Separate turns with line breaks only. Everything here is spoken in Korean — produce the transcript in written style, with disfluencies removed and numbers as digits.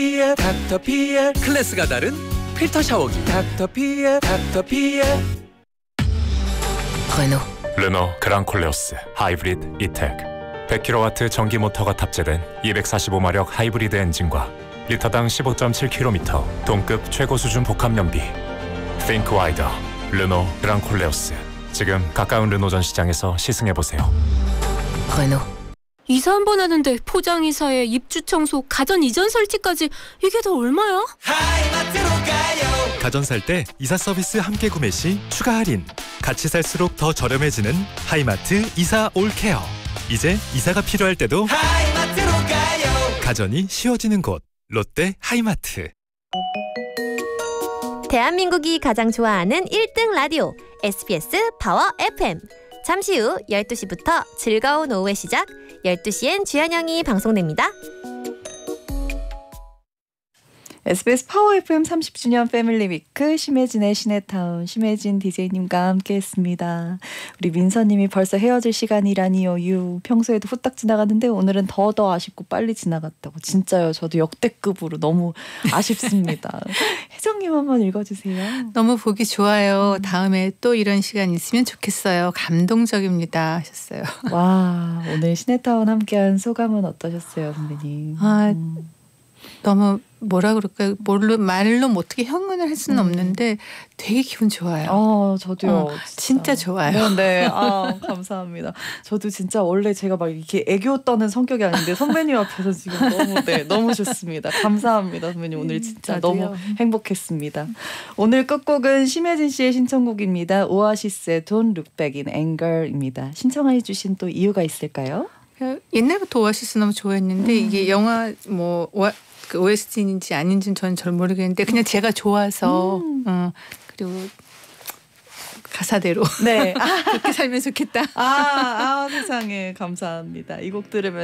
닥터피엘 클래스가 다른 필터 샤워기 닥터피엘.
르노 그랑콜레오스 하이브리드 이텍 100kW 전기 모터가 탑재된 245마력 하이브리드 엔진과 리터당 15.7km 동급 최고 수준 복합 연비. Think wider. 르노 그랑콜레오스. 지금 가까운 르노 전시장에서 시승해보세요.
이사 한 번 하는데 포장 이사에 입주 청소, 가전 이전 설치까지 이게 다 얼마야?
하이마트로 가요.
가전 살 때 이사 서비스 함께 구매 시 추가 할인. 같이 살수록 더 저렴해지는 하이마트 이사 올케어. 이제 이사가 필요할 때도
하이마트로 가요.
가전이 쉬워지는 곳 롯데 하이마트.
대한민국이 가장 좋아하는 1등 라디오 SBS 파워 FM. 잠시 후 12시부터 즐거운 오후의 시작 12시엔 주현영이 방송됩니다.
SBS 파워 FM 30주년 패밀리 위크 심혜진의 시네타운 심혜진 DJ님과 함께했습니다. 우리 민서님이 벌써 헤어질 시간이라니요. 평소에도 후딱 지나갔는데 오늘은 더 아쉽고 빨리 지나갔다고. 진짜요. 저도 역대급으로 너무 아쉽습니다. 혜정님 한번 읽어주세요.
너무 보기 좋아요. 다음에 또 이런 시간 있으면 좋겠어요. 감동적입니다 하셨어요.
와, 오늘 시네타운 함께한 소감은 어떠셨어요, 선배님?
너무 뭐라 그럴까요? 말로 어떻게 형언을 할 수는 없는데 되게 기분 좋아요.
저도요.
진짜 좋아요.
네. 감사합니다. 저도 진짜 원래 제가 막 이렇게 애교 떠는 성격이 아닌데 선배님 앞에서 지금 너무 좋습니다. 감사합니다, 선배님. 오늘 진짜 너무 행복했습니다. 오늘 끝곡은 심혜진 씨의 신청곡입니다. 오아시스의 Don't Look Back in Anger입니다. 신청해 주신 또 이유가 있을까요?
옛날부터 오아시스 너무 좋아했는데 이게 영화 그 OST인지 아닌지는 저는 잘 모르겠는데 그냥 제가 좋아서 그리고 가사대로
네.
그렇게 살면 좋겠다.
세상에 감사합니다. 이 곡 들으면